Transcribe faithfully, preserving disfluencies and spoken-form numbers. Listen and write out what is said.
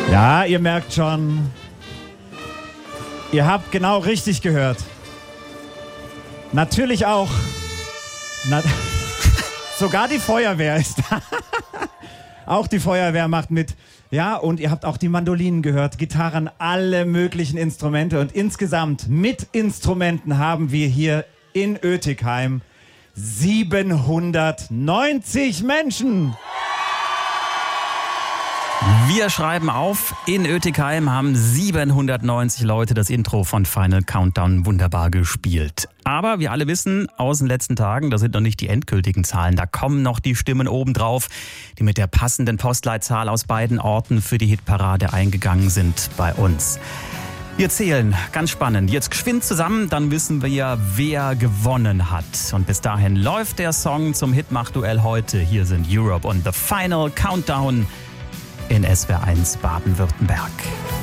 Ja, ihr merkt schon, ihr habt genau richtig gehört. Natürlich auch, na, sogar die Feuerwehr ist da. Auch die Feuerwehr macht mit. Ja, und ihr habt auch die Mandolinen gehört, Gitarren, alle möglichen Instrumente. Und insgesamt mit Instrumenten haben wir hier in Oetikheim siebenhundertneunzig Menschen. Wir schreiben auf, in Oetikheim haben siebenhundertneunzig Leute das Intro von Final Countdown wunderbar gespielt. Aber wir alle wissen aus den letzten Tagen, das sind noch nicht die endgültigen Zahlen, da kommen noch die Stimmen obendrauf, die mit der passenden Postleitzahl aus beiden Orten für die Hitparade eingegangen sind bei uns. Wir zählen, ganz spannend, jetzt geschwind zusammen, dann wissen wir, wer gewonnen hat. Und bis dahin läuft der Song zum Hitmach-Duell heute. Hier sind Europe und The Final Countdown in S W R eins Baden-Württemberg.